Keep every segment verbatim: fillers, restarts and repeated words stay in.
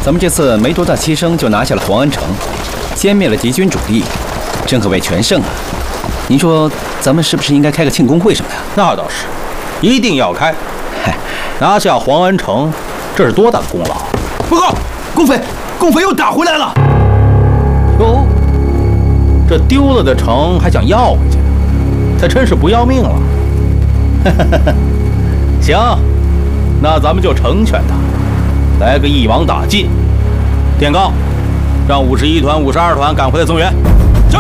咱们这次没多大牺牲就拿下了黄安城，歼灭了敌军主力，真可谓全胜啊！您说咱们是不是应该开个庆功会什么的？ 那倒是，一定要开。嗨，拿下黄安城，这是多大的功劳！ 报告，共匪，共匪又打回来了！ 哟，这丢了的城还想要回去，他真是不要命了。行，那咱们就成全他，来个一网打尽。电告，让五十一团、五十二团赶回来增援。 是。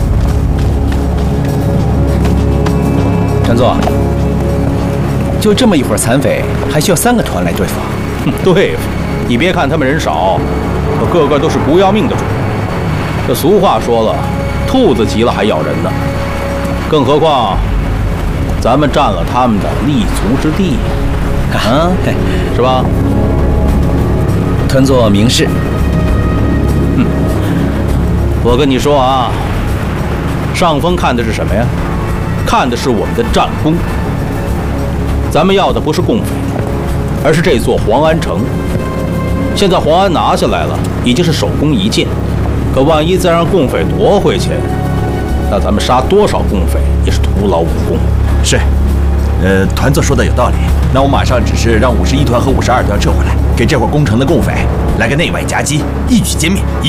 陈座，就这么一伙残匪，还需要三个团来对付？ 哼，对付。你别看他们人少，可个个都是不要命的主。这俗话说了，兔子急了还咬人呢。更何况，咱们占了他们的立足之地，啊，是吧？ 团座明示。 嗯，我跟你说啊，上峰看的是什么呀？看的是我们的战功。咱们要的不是共匪，而是这座黄安城。现在黄安拿下来了，已经是首功一件。可万一再让共匪夺回去，那咱们杀多少共匪也是徒劳无功。 是，呃，团座说的有道理。那我马上指示让五十一团和五十二团撤回来，给这伙攻城的共匪来个内外夹击，一举歼灭。